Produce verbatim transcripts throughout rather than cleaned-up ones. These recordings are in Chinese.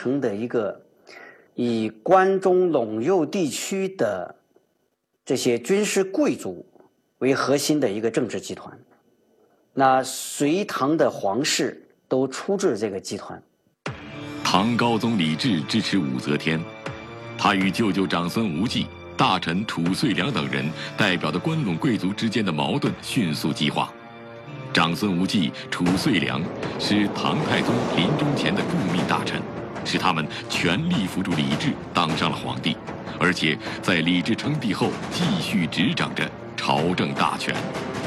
成的一个以关中陇右地区的这些军事贵族为核心的一个政治集团。那隋唐的皇室都出自这个集团。 唐高宗李治支持武则天，他与舅舅长孙无忌、大臣褚遂良等人代表的关陇贵族之间的矛盾迅速激化。长孙无忌、褚遂良是唐太宗临终前的顾命大臣，使他们全力辅助李治当上了皇帝，而且在李治称帝后继续执掌着朝政大权。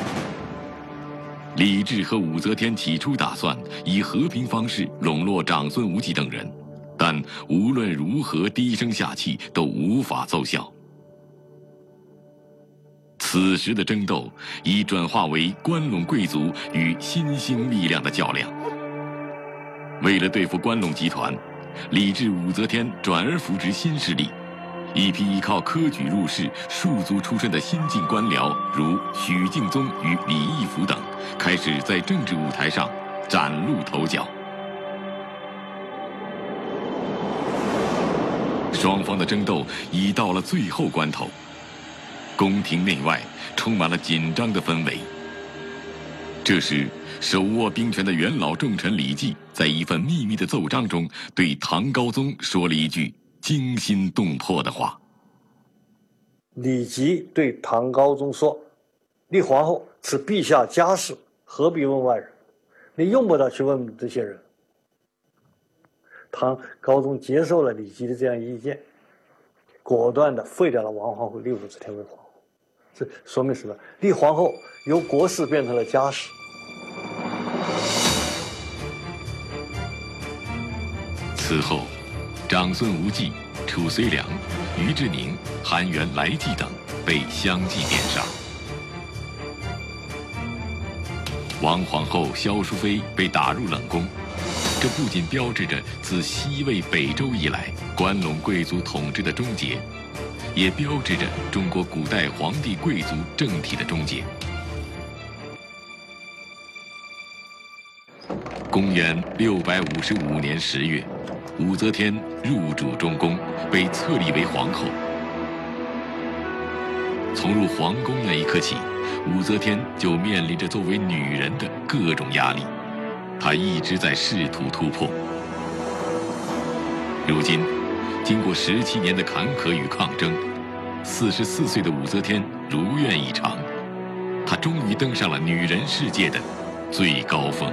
李治和武则天起初打算以和平方式笼络长孙无忌等人，但无论如何低声下气都无法奏效。此时的争斗已转化为关陇贵族与新兴力量的较量。为了对付关陇集团，李治、武则天转而扶植新势力，一批依靠科举入仕、庶族出身的新晋官僚，如许敬宗与李义府等，开始在政治舞台上崭露头角。双方的争斗已到了最后关头，宫廷内外充满了紧张的氛围。这时，手握兵权的元老重臣李绩，在一份秘密的奏章中，对唐高宗说了一句惊心动魄的话。 李绩对唐高宗说：“立皇后是陛下家事，何必问外人？你用不着去问这些人。”唐高宗接受了李绩的这样意见，果断地废掉了王皇后，立武则天为皇后。这说明什么？立皇后由国事变成了家事。 此后，长孙无忌、褚遂良、于志宁、韩元来济等被相继贬杀。王皇后萧淑妃被打入冷宫，这不仅标志着自西魏北周以来关陇贵族统治的终结，也标志着中国古代皇帝贵族政体的终结。公元六百五十五年十月，武则天入主中宫，被册立为皇后。从入皇宫那一刻起，武则天就面临着作为女人的各种压力，她一直在试图突破。如今，经过十七年的坎坷与抗争，四十四岁的武则天如愿以偿，她终于登上了女人世界的最高峰。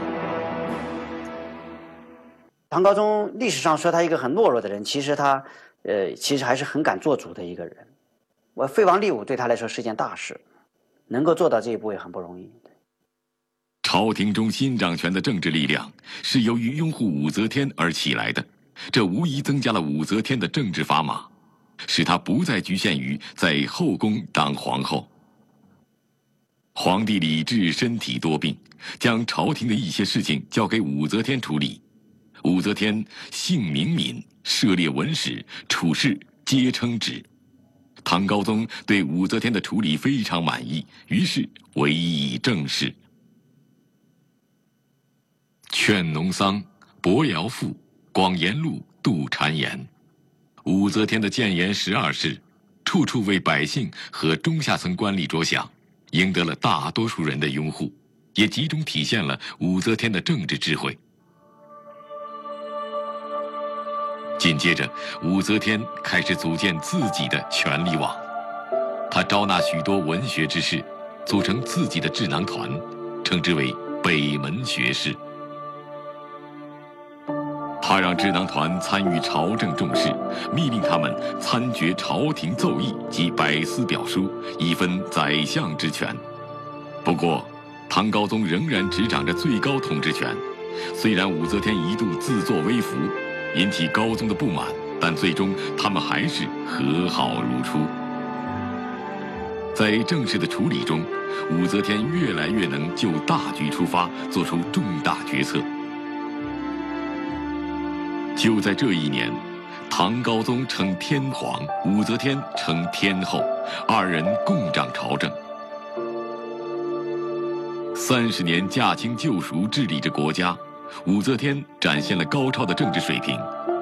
唐高宗历史上说他一个很懦弱的人，其实他，呃，其实还是很敢做主的一个人。我废王立武对他来说是件大事，能够做到这一步也很不容易。 朝廷中新掌权的政治力量是由于拥护武则天而起来的，这无疑增加了武则天的政治砝码，使她不再局限于在后宫当皇后。皇帝李治身体多病，将朝廷的一些事情交给武则天处理。武则天姓明敏，涉猎文史，处事皆称职。唐高宗对武则天的处理非常满意，于是委以正事。劝农桑、伯尧赋、广言录、杜谗言，武则天的谏言十二事，处处为百姓和中下层官吏着想，赢得了大多数人的拥护，也集中体现了武则天的政治智慧。紧接着，武则天开始组建自己的权力网，她招纳许多文学之士，组成自己的智囊团，称之为北门学士。他让智囊团参与朝政重事，密令他们参决朝廷奏议及百司表书，以分宰相之权。不过，唐高宗仍然执掌着最高统治权。虽然武则天一度自作威服，引起高宗的不满，但最终他们还是和好如初。在政事的处理中，武则天越来越能就大局出发，做出重大决策。就在这一年，唐高宗称天皇，武则天称天后，二人共掌朝政。三十年驾轻就熟治理着国家，武则天展现了高超的政治水平，